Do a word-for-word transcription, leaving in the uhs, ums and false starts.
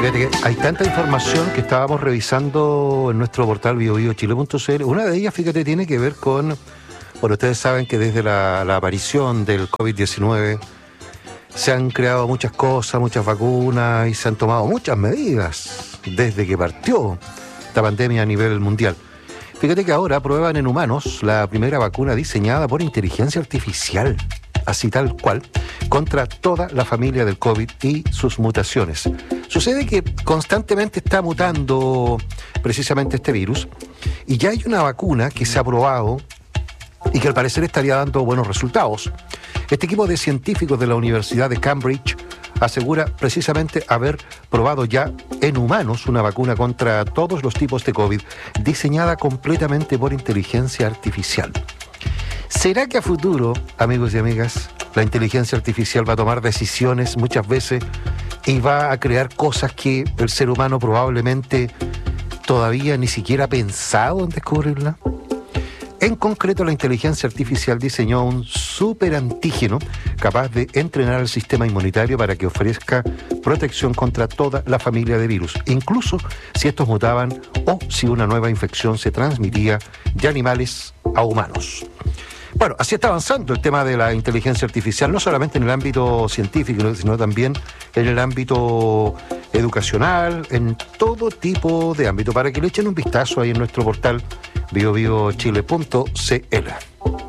Fíjate que hay tanta información que estábamos revisando en nuestro portal bio bio chile punto c l. Una de ellas, fíjate, tiene que ver con... Bueno, ustedes saben que desde la, la aparición del COVID diecinueve se han creado muchas cosas, muchas vacunas y se han tomado muchas medidas desde que partió esta pandemia a nivel mundial. Fíjate que ahora prueban en humanos la primera vacuna diseñada por inteligencia artificial, así tal cual, contra toda la familia del COVID y sus mutaciones. Sucede que constantemente está mutando precisamente este virus y ya hay una vacuna que se ha probado y que al parecer estaría dando buenos resultados. Este equipo de científicos de la Universidad de Cambridge asegura precisamente haber probado ya en humanos una vacuna contra todos los tipos de COVID, diseñada completamente por inteligencia artificial. ¿Será que a futuro, amigos y amigas, la inteligencia artificial va a tomar decisiones muchas veces y va a crear cosas que el ser humano probablemente todavía ni siquiera ha pensado en descubrirla? En concreto, la inteligencia artificial diseñó un superantígeno capaz de entrenar al sistema inmunitario para que ofrezca protección contra toda la familia de virus, incluso si estos mutaban o si una nueva infección se transmitía de animales a humanos. Bueno, así está avanzando el tema de la inteligencia artificial, no solamente en el ámbito científico, sino también en el ámbito educacional, en todo tipo de ámbito, para que le echen un vistazo ahí en nuestro portal bio bio chile punto c l.